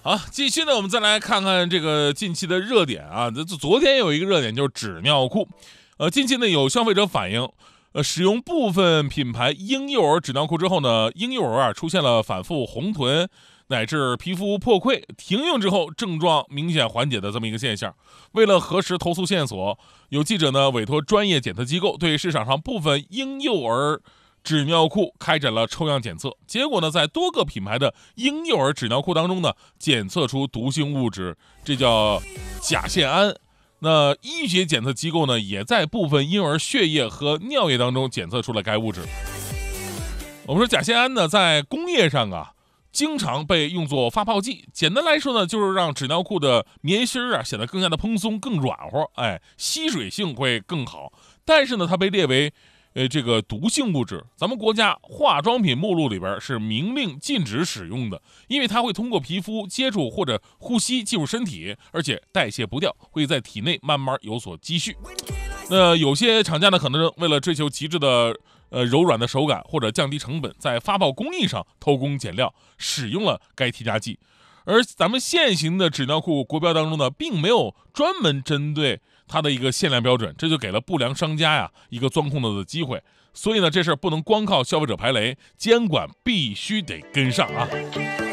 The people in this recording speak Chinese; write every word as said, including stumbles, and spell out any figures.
好，继续呢，我们再来看看这个近期的热点啊。这昨天有一个热点就是纸尿裤，呃，近期呢有消费者反映，呃，使用部分品牌婴幼儿纸尿裤之后呢，婴幼儿啊出现了反复红臀乃至皮肤破溃，停用之后症状明显缓解的这么一个现象。为了核实投诉线索，有记者呢委托专业检测机构对市场上部分婴幼儿纸尿裤开展了抽样检测，结果呢，在多个品牌的婴幼儿纸尿裤当中呢，检测出毒性物质，这叫甲酰胺。那医学检测机构呢，也在部分婴儿血液和尿液当中检测出了该物质。我们说甲酰胺呢，在工业上啊，经常被用作发泡剂。简单来说呢，就是让纸尿裤的棉芯儿啊显得更加的蓬松、更软和，哎，吸水性会更好。但是呢，它被列为呃，这个毒性物质，咱们国家化妆品目录里边是明令禁止使用的，因为它会通过皮肤接触或者呼吸进入身体，而且代谢不掉，会在体内慢慢有所积蓄。那有些厂家呢，可能为了追求极致的呃柔软的手感或者降低成本，在发泡工艺上偷工减料，使用了该添加剂。而咱们现行的纸尿裤国标当中呢，并没有专门针对它的一个限量标准，这就给了不良商家呀一个钻空子的机会。所以呢，这事儿不能光靠消费者排雷，监管必须得跟上啊。